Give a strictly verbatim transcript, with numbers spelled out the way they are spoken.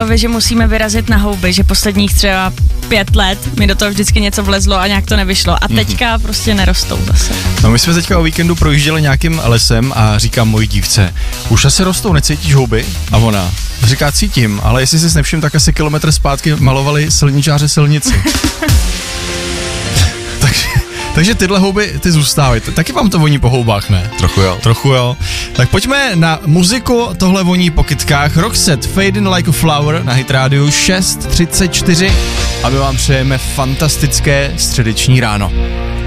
Jirkovi, že musíme vyrazit na houby, že posledních třeba pět let mi do toho vždycky něco vlezlo a nějak to nevyšlo. A teďka mm-hmm. prostě nerostou zase. No my jsme teďka o víkendu projížděli nějakým lesem a říkám mojí dívce, už asi rostou, necítíš houby? A ona říká, cítím, ale jestli jsi nevšiml, tak asi kilometr zpátky malovali silničáři silnici. takže, takže tyhle houby, ty zůstávají. Taky vám to voní po houbách, ne? Trochu jo. Trochu jo. Tak pojďme na muziku, tohle voní po kytkách. Roxette, Fading Like a Flower na Hit Radio šest třicet čtyři a my vám přejeme fantastické středeční ráno.